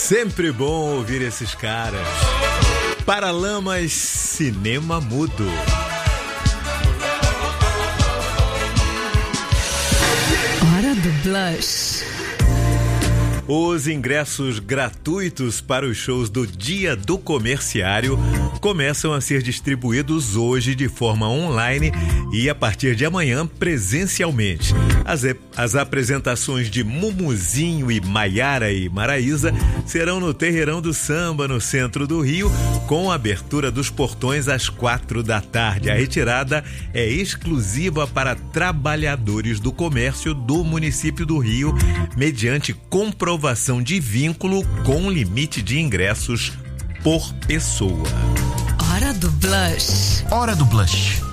Sempre bom ouvir esses caras. Paralamas Cinema Mudo. Hora do Blush. Os ingressos gratuitos para os shows do Dia do Comerciário começam a ser distribuídos hoje de forma online e a partir de amanhã presencialmente. As apresentações de Mumuzinho e Maiara e Maraísa serão no Terreirão do Samba, no centro do Rio, com a abertura dos portões às 16h. A retirada é exclusiva para trabalhadores do comércio do município do Rio, mediante comprovação de vínculo com limite de ingressos por pessoa. Hora do Blush. Hora do Blush.